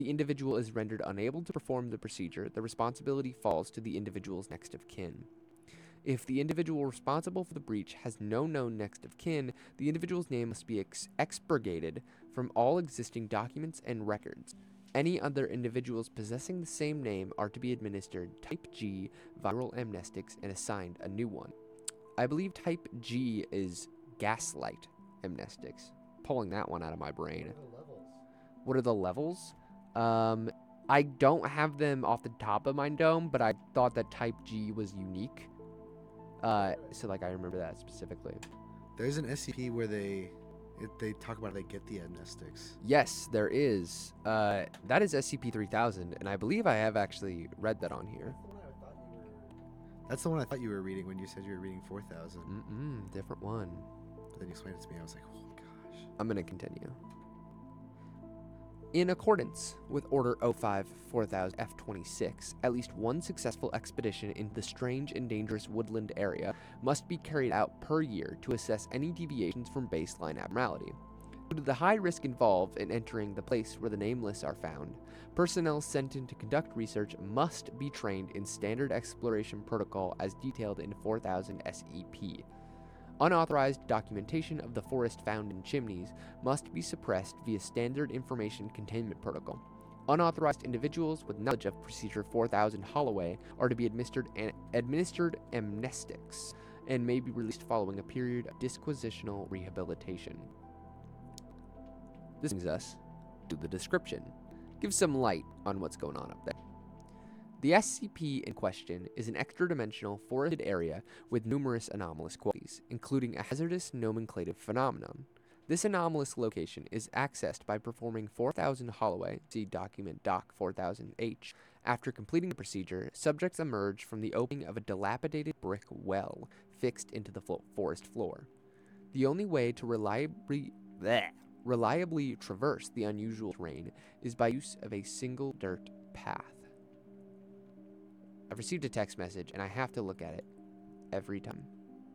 the individual is rendered unable to perform the procedure, the responsibility falls to the individual's next of kin. If the individual responsible for the breach has no known next of kin, the individual's name must be expurgated from all existing documents and records. Any other individuals possessing the same name are to be administered Type G viral amnestics and assigned a new one. I believe Type G is gaslight amnestics. Pulling that one out of my brain. What are the levels? I don't have them off the top of my dome, but I thought that Type G was unique. So like I remember that specifically. There's an SCP where they talk about they get the amnestics. Yes, there is. That is SCP-3000, and I believe I have actually read that on here. That's the one I thought you were reading when you said you were reading 4000. Different one. But then you explained it to me. I was like, oh gosh. I'm gonna continue. In accordance with Order 05-4000 F-26, at least one successful expedition into the strange and dangerous woodland area must be carried out per year to assess any deviations from baseline abnormality. Due to the high risk involved in entering the place where the nameless are found, personnel sent in to conduct research must be trained in standard exploration protocol as detailed in 4000 SEP. Unauthorized documentation of the forest found in chimneys must be suppressed via standard information containment protocol. Unauthorized individuals with knowledge of Procedure 4000 Holloway are to be administered amnestics and may be released following a period of disquisitional rehabilitation. This brings us to the description. Give some light on what's going on up there. The SCP in question is an extra-dimensional forested area with numerous anomalous qualities, including a hazardous nomenclative phenomenon. This anomalous location is accessed by performing 4000 Holloway, see document Doc 4000H. After completing the procedure, subjects emerge from the opening of a dilapidated brick well fixed into the forest floor. The only way to reliably traverse the unusual terrain is by use of a single dirt path. I've received a text message, and I have to look at it every time.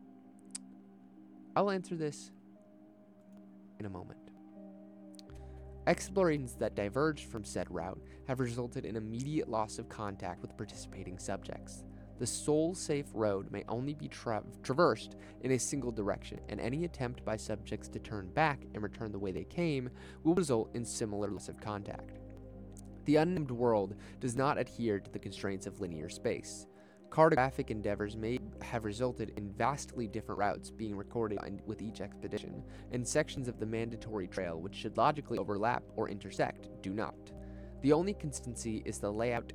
I'll answer this in a moment. Explorations that diverged from said route have resulted in immediate loss of contact with participating subjects. The sole safe road may only be traversed in a single direction, and any attempt by subjects to turn back and return the way they came will result in similar loss of contact. The unnamed world does not adhere to the constraints of linear space. Cartographic endeavors may have resulted in vastly different routes being recorded with each expedition, and sections of the mandatory trail which should logically overlap or intersect do not. The only consistency in the layout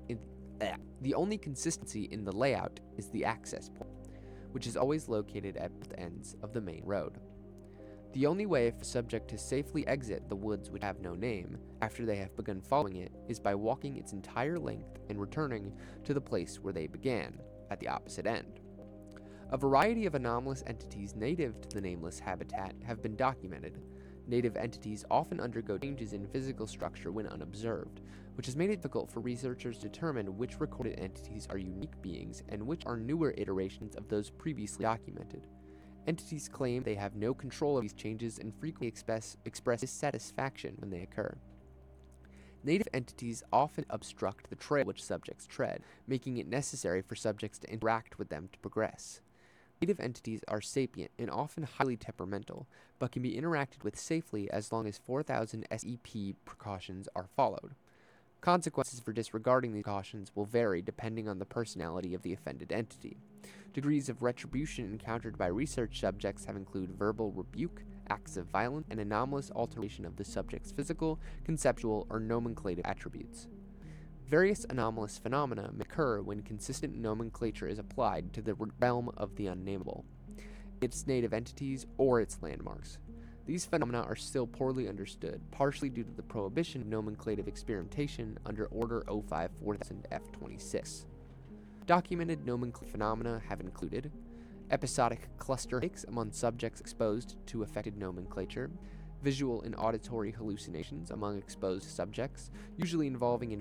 is the access point, which is always located at both ends of the main road. The only way for a subject to safely exit the woods which have no name, after they have begun following it, is by walking its entire length and returning to the place where they began, at the opposite end. A variety of anomalous entities native to the nameless habitat have been documented. Native entities often undergo changes in physical structure when unobserved, which has made it difficult for researchers to determine which recorded entities are unique beings and which are newer iterations of those previously documented. Entities claim they have no control of these changes and frequently express dissatisfaction when they occur. Native entities often obstruct the trail which subjects tread, making it necessary for subjects to interact with them to progress. Native entities are sapient and often highly temperamental, but can be interacted with safely as long as 4000 SEP precautions are followed. Consequences for disregarding these cautions will vary depending on the personality of the offended entity. Degrees of retribution encountered by research subjects have included verbal rebuke, acts of violence, and anomalous alteration of the subject's physical, conceptual, or nomenclative attributes. Various anomalous phenomena may occur when consistent nomenclature is applied to the realm of the unnameable, its native entities, or its landmarks. These phenomena are still poorly understood, partially due to the prohibition of nomenclative experimentation under Order 05-4000 F-26. Documented nomenclative phenomena have included episodic cluster headaches among subjects exposed to affected nomenclature, visual and auditory hallucinations among exposed subjects, usually involving